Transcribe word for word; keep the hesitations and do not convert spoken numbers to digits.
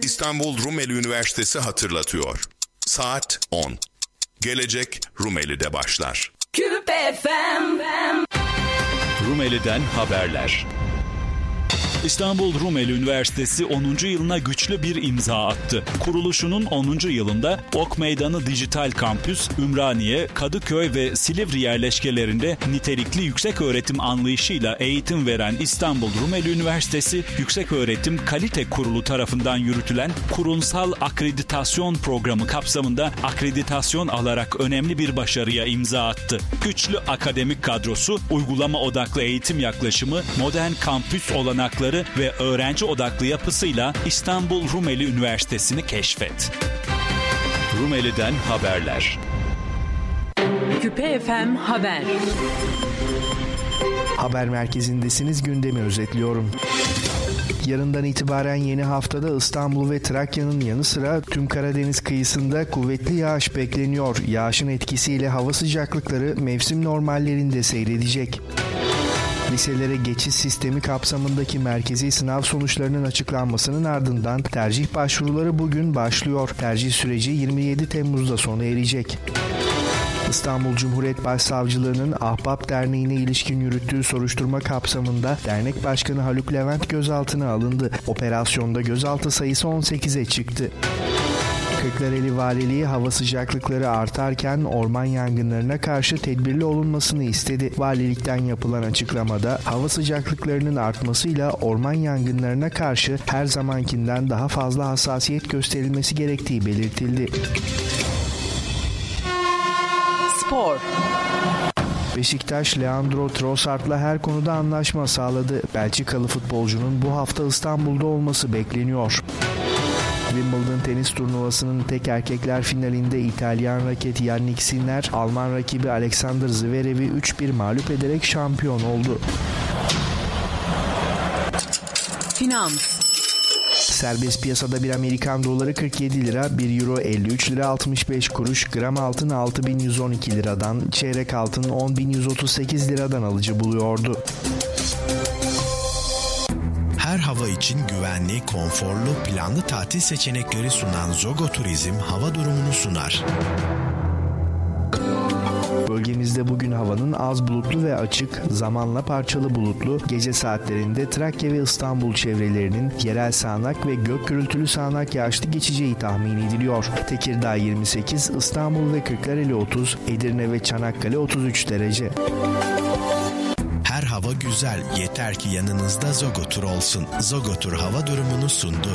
İstanbul Rumeli Üniversitesi hatırlatıyor. Saat on. Gelecek Rumeli'de başlar. Küpe F M. Rumeli'den haberler. İstanbul Rumeli Üniversitesi onuncu yılına güçlü bir imza attı. Kuruluşunun onuncu yılında Ok Meydanı Dijital Kampüs, Ümraniye, Kadıköy ve Silivri yerleşkelerinde nitelikli yükseköğretim anlayışıyla eğitim veren İstanbul Rumeli Üniversitesi, Yükseköğretim Kalite Kurulu tarafından yürütülen kurumsal akreditasyon programı kapsamında akreditasyon alarak önemli bir başarıya imza attı. Güçlü akademik kadrosu, uygulama odaklı eğitim yaklaşımı, modern kampüs olanakları ve öğrenci odaklı yapısıyla İstanbul Rumeli Üniversitesi'ni keşfet. Rumeli'den haberler. Küpe F M Haber. Haber merkezindesiniz, gündemi özetliyorum. Yarından itibaren yeni haftada İstanbul ve Trakya'nın yanı sıra tüm Karadeniz kıyısında kuvvetli yağış bekleniyor. Yağışın etkisiyle hava sıcaklıkları mevsim normallerinde seyredecek. Liselere geçiş sistemi kapsamındaki merkezi sınav sonuçlarının açıklanmasının ardından tercih başvuruları bugün başlıyor. Tercih süreci yirmi yedi Temmuz'da sona erecek. İstanbul Cumhuriyet Başsavcılığı'nın Ahbap Derneği'ne ilişkin yürüttüğü soruşturma kapsamında Dernek Başkanı Haluk Levent gözaltına alındı. Operasyonda gözaltı sayısı on sekize çıktı. Kırklareli Valiliği hava sıcaklıkları artarken orman yangınlarına karşı tedbirli olunmasını istedi. Valilikten yapılan açıklamada hava sıcaklıklarının artmasıyla orman yangınlarına karşı her zamankinden daha fazla hassasiyet gösterilmesi gerektiği belirtildi. Spor. Beşiktaş, Leandro Trossard'la her konuda anlaşma sağladı. Belçikalı futbolcunun bu hafta İstanbul'da olması bekleniyor. Wimbledon tenis turnuvasının tek erkekler finalinde İtalyan raket Yannick Sinner, Alman rakibi Alexander Zverev'i üç bir mağlup ederek şampiyon oldu. Finans. Serbest piyasada bir Amerikan doları kırk yedi lira, bir euro elli üç lira altmış beş kuruş, gram altın altı bin yüz on iki liradan, çeyrek altın on bin yüz otuz sekiz liradan alıcı buluyordu. Her hava için güvenli, konforlu, planlı tatil seçenekleri sunan Zogo Turizm hava durumunu sunar. Bölgemizde bugün havanın az bulutlu ve açık, zamanla parçalı bulutlu, gece saatlerinde Trakya ve İstanbul çevrelerinin yerel sağanak ve gök gürültülü sağanak yağışlı geçeceği tahmin ediliyor. Tekirdağ yirmi sekiz, İstanbul ve Kırklareli otuz, Edirne ve Çanakkale otuz üç derece. Her hava güzel, yeter ki yanınızda Zogo Tur olsun. Zogo Tur hava durumunu sundu.